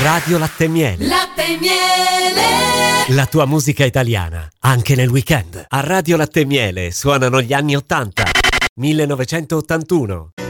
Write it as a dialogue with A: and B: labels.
A: Radio Latte e Miele.
B: Latte e Miele.
A: La tua musica italiana, anche nel weekend. A Radio Latte e Miele suonano gli anni 80. 1981.